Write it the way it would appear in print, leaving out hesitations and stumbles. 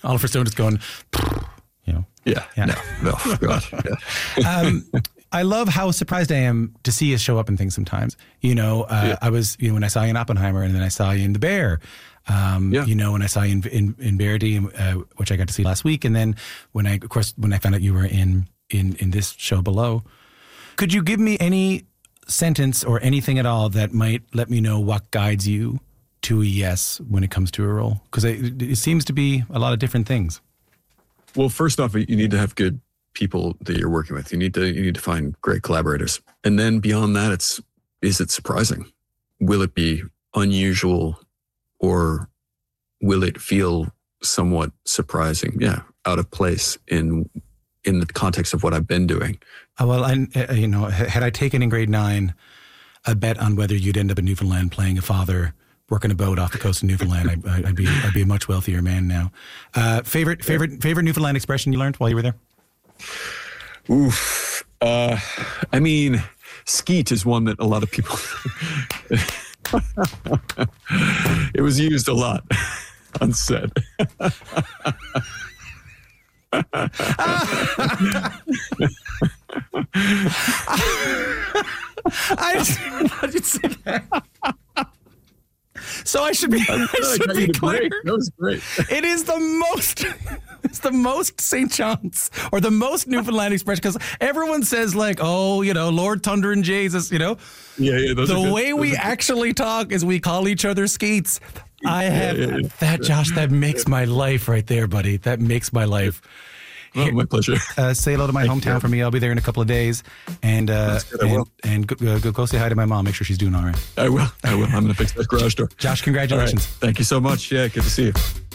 Oliver Stone is going, you know. Yeah. No, God. Yeah. I love how surprised I am to see you show up in things sometimes. You know, I was, you know, when I saw you in Oppenheimer, and then I saw you in The Bear. You know, when I saw you in Verity, which I got to see last week, and then when I found out you were in this show Below. Could you give me any sentence or anything at all that might let me know what guides you to a yes when it comes to a role? Because it seems to be a lot of different things. Well, first off, you need to have good people that you're working with. You need to find great collaborators. And then beyond that, is it surprising? Will it be unusual, or will it feel somewhat surprising? Yeah, out of place in the context of what I've been doing. Well, you know, had I taken in grade 9 a bet on whether you'd end up in Newfoundland playing a father working a boat off the coast of Newfoundland, I'd be a much wealthier man now. Favorite Newfoundland expression you learned while you were there? Oof. I mean, skeet is one that a lot of people. It was used a lot on set. I didn't say that. So I should be clear. That was great. It is the most St. John's or the most Newfoundland expression, because everyone says like, oh, you know, Lord Thunder and Jesus, you know. Yeah. The way we actually talk is we call each other skeets. Josh, that makes my life right there, buddy. That makes my life. Oh, my pleasure. Say hello to my hometown for me. I'll be there in a couple of days, and go say hi to my mom. Make sure she's doing all right. I will. I'm going to fix that garage door. Josh, congratulations. Right. Thank you so much. Yeah, good to see you.